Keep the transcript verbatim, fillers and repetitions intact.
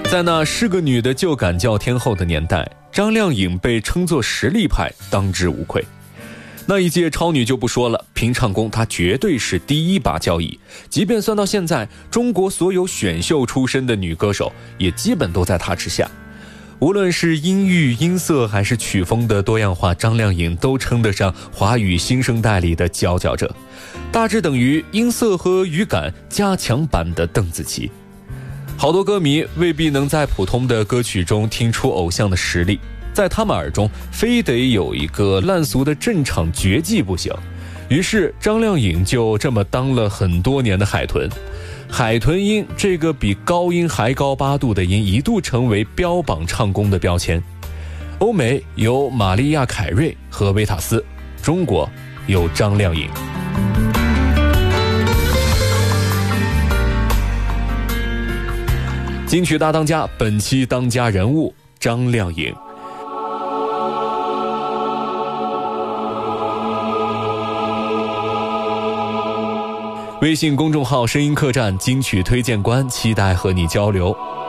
在那是个女的就敢叫天后的年代，张靓颖被称作实力派，当之无愧。那一届超女就不说了，凭唱功她绝对是第一把交椅，即便算到现在，中国所有选秀出身的女歌手也基本都在她之下。无论是音域、音色还是曲风的多样化，张靓颖都称得上华语新生代里的佼佼者，大致等于音色和语感加强版的邓紫棋。好多歌迷未必能在普通的歌曲中听出偶像的实力，在他们耳中非得有一个烂俗的镇场绝技不行，于是张靓颖就这么当了很多年的海豚。海豚音这个比高音还高八度的音一度成为标榜唱功的标签。欧美有玛丽亚·凯瑞和维塔斯，中国有张靓颖。金曲大当家，本期当家人物张靓颖。微信公众号声音客栈金曲推荐官，期待和你交流。